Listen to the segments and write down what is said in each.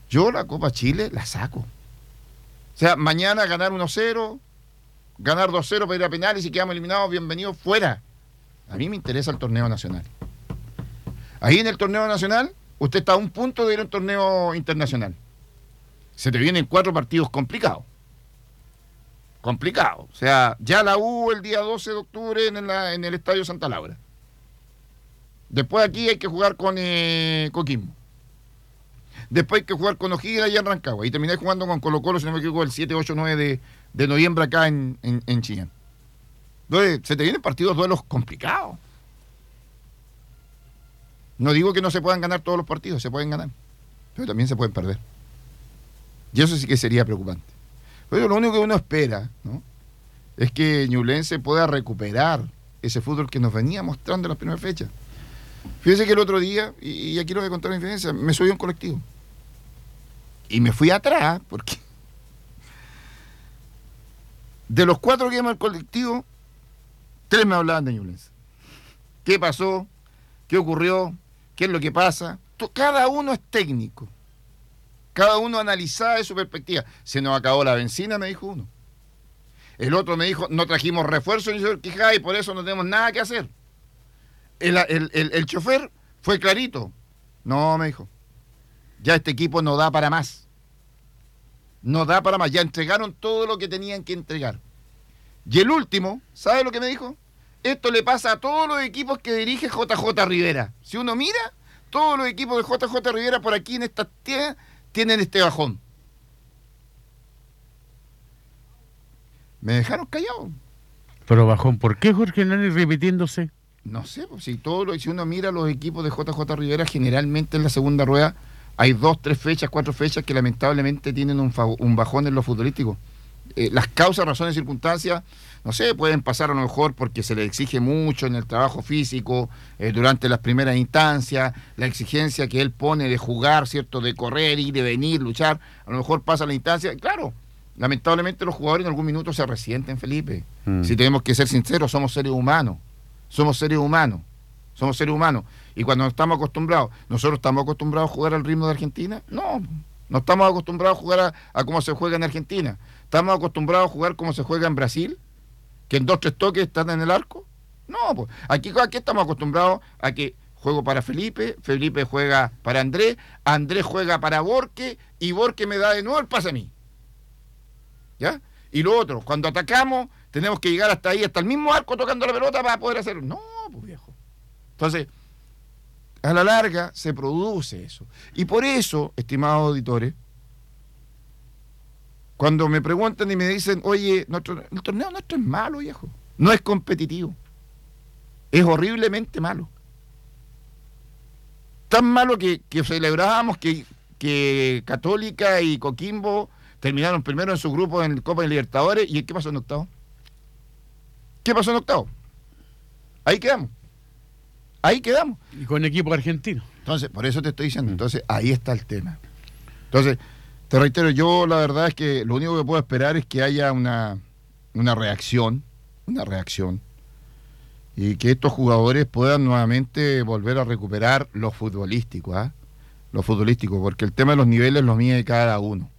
Yo la Copa Chile la saco. O sea, mañana ganar 1-0, ganar 2-0 para ir a penales y quedamos eliminados, bienvenidos, fuera. A mí me interesa el torneo nacional. Ahí en el torneo nacional, usted está a un punto de ir a un torneo internacional. Se te vienen 4 partidos complicados. Complicados. O sea, ya la U el día 12 de octubre en el Estadio Santa Laura. Después aquí hay que jugar con Coquimbo. Después hay que jugar con O'Higgins y en Rancagua. Y terminé jugando con Colo-Colo, si no me equivoco, el 7, 8, 9 de noviembre acá en Chillán. Entonces, se te vienen duelos complicados. No digo que no se puedan ganar todos los partidos, se pueden ganar. Pero también se pueden perder. Y eso sí que sería preocupante. Pero lo único que uno espera, ¿no?, es que Ñublense pueda recuperar ese fútbol que nos venía mostrando en las primeras fechas. Fíjense que el otro día, y aquí lo voy a contar la infidencia, me subí a un colectivo. Y me fui atrás, porque de los 4 que íbamos al colectivo, 3 me hablaban de Ñublense. ¿Qué pasó? ¿Qué ocurrió? ¿Qué es lo que pasa? Cada uno es técnico. Cada uno analizaba de su perspectiva. Se nos acabó la benzina, me dijo uno. El otro me dijo, no trajimos refuerzo en el Quijada y por eso no tenemos nada que hacer. El chofer fue clarito. No, me dijo, ya este equipo no da para más. No da para más. Ya entregaron todo lo que tenían que entregar. Y el último, ¿sabe lo que me dijo? Esto le pasa a todos los equipos que dirige JJ Rivera. Si uno mira, todos los equipos de JJ Rivera por aquí en esta tierra tienen este bajón. Me dejaron callado. Pero bajón, ¿por qué, Jorge Hernández, repitiéndose? No sé, pues, si uno mira los equipos de JJ Rivera, generalmente en la segunda rueda hay 2, 3 fechas, 4 fechas que lamentablemente tienen un bajón en lo futbolístico. Las causas, razones, circunstancias, no sé, pueden pasar a lo mejor porque se le exige mucho en el trabajo físico, durante las primeras instancias, la exigencia que él pone de jugar, ¿cierto?, de correr, ir, de venir, luchar, a lo mejor pasa la instancia, claro, lamentablemente los jugadores en algún minuto se resienten, Felipe. Si tenemos que ser sinceros, somos seres humanos. Y cuando estamos acostumbrados, ¿nosotros estamos acostumbrados a jugar al ritmo de Argentina? No estamos acostumbrados a jugar a cómo se juega en Argentina. ¿Estamos acostumbrados a jugar como se juega en Brasil? ¿Que en 2, 3 toques están en el arco? No, pues aquí estamos acostumbrados a que juego para Felipe juega para Andrés juega para Borque, y Borque me da de nuevo el pase a mí. ¿Ya? Y lo otro, cuando atacamos, tenemos que llegar hasta ahí, hasta el mismo arco tocando la pelota para poder hacerlo. No, pues viejo. Entonces, a la larga se produce eso. Y por eso, estimados auditores, cuando me preguntan y me dicen, oye, el torneo nuestro es malo, viejo. No es competitivo. Es horriblemente malo. Tan malo que celebrábamos que Católica y Coquimbo terminaron primero en su grupo en Copa de Libertadores. ¿Y qué pasó en octavo? Ahí quedamos. Y con equipo argentino. Entonces, por eso te estoy diciendo. Entonces, ahí está el tema. Entonces, te reitero, yo la verdad es que lo único que puedo esperar es que haya una reacción, y que estos jugadores puedan nuevamente volver a recuperar lo futbolístico, porque el tema de los niveles los mide cada uno.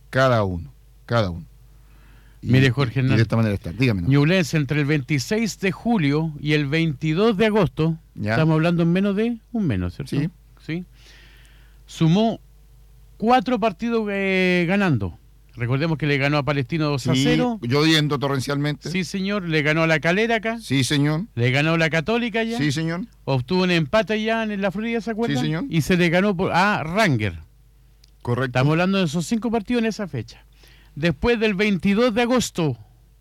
Mire, Jorge Hernández, de esta manera está. Dígame. Ñublense entre el 26 de julio y el 22 de agosto, ¿ya? Estamos hablando en menos de un mes, ¿cierto? Sí. Sumó 4 partidos ganando. Recordemos que le ganó a Palestino 2-0. Lloviendo torrencialmente. Sí, señor. Le ganó a la Calera acá. Sí, señor. Le ganó a la Católica ya. Sí, señor. Obtuvo un empate ya en la Florida, ¿se acuerdan? Sí, señor. Y se le ganó a Ranger. Correcto. Estamos hablando de esos 5 partidos en esa fecha. Después del 22 de agosto,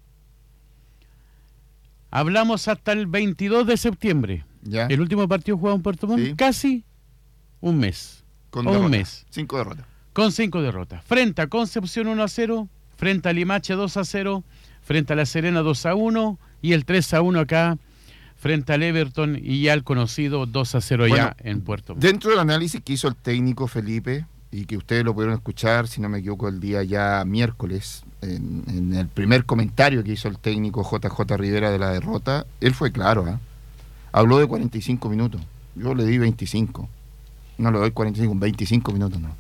hablamos hasta el 22 de septiembre. ¿Ya? El último partido jugado en Puerto Montt, casi un mes. Un mes. 5 derrotas. Con 5 derrotas. Frente a Concepción 1-0, frente a Limache 2-0, frente a La Serena 2-1 y el 3-1 acá frente al Everton y ya el conocido 2-0 ya en Puerto Montt. Dentro del análisis que hizo el técnico Felipe, y que ustedes lo pudieron escuchar, si no me equivoco, el día ya miércoles, en el primer comentario que hizo el técnico JJ Rivera de la derrota, él fue claro, habló de 45 minutos. Yo le di 25. No le doy 45, 25 minutos no.